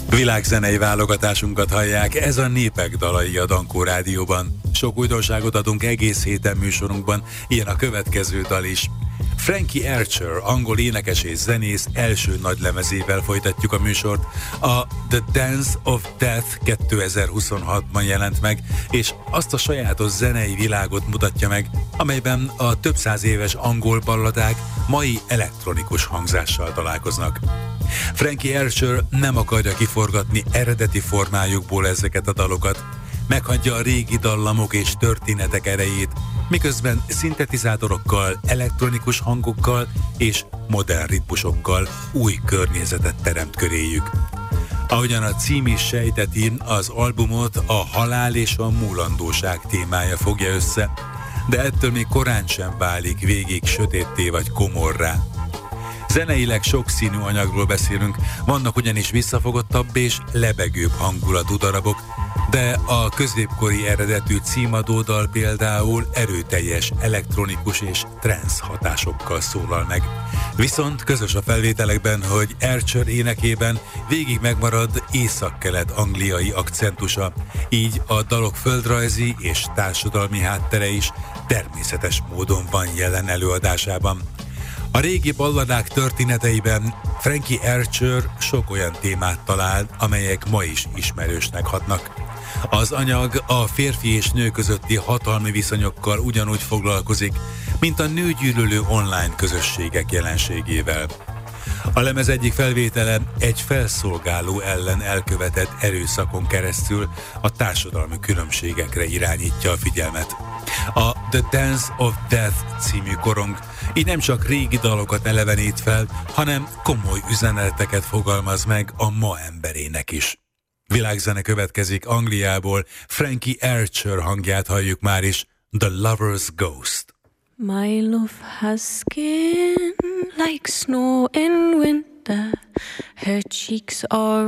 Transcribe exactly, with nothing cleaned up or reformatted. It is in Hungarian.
Világzenei válogatásunkat hallják, ez a Népek dalai a Dankó Rádióban. Sok újdonságot adunk egész héten műsorunkban, ilyen a következő dal is. Frankie Archer, angol énekes és zenész első nagylemezével folytatjuk a műsort. A The Dance of Death kétezer-huszonhatban jelent meg, és azt a sajátos zenei világot mutatja meg, amelyben a több száz éves angol balladák mai elektronikus hangzással találkoznak. Frankie Archer nem akarja kiforgatni eredeti formájukból ezeket a dalokat, meghagyja a régi dallamok és történetek erejét, miközben szintetizátorokkal, elektronikus hangokkal és modern ritmusokkal új környezetet teremt köréjük. Ahogyan a cím is sejteti, az albumot a halál és a múlandóság témája fogja össze, de ettől még korán sem válik végig sötétté vagy komorrá. Zeneileg sokszínű anyagról beszélünk, vannak ugyanis visszafogottabb és lebegőbb hangulatú darabok, de a középkori eredetű címadódal például erőteljes elektronikus és trance hatásokkal szólal meg. Viszont közös a felvételekben, hogy Archer énekében végig megmarad északkelet angliai akcentusa, így a dalok földrajzi és társadalmi háttere is természetes módon van jelen előadásában. A régi balladák történeteiben Frankie Archer sok olyan témát talál, amelyek ma is ismerősnek hatnak. Az anyag a férfi és nő közötti hatalmi viszonyokkal ugyanúgy foglalkozik, mint a nőgyűlölő online közösségek jelenségével. A lemez egyik felvétele egy felszolgáló ellen elkövetett erőszakon keresztül a társadalmi különbségekre irányítja a figyelmet. A The Dance of Death című korong így nem csak régi dalokat elevenít fel, hanem komoly üzeneteket fogalmaz meg a ma emberének is. Világzene következik Angliából, Frankie Archer hangját halljuk már is, The Lover's Ghost. My love has skin like snow in winter, her cheeks are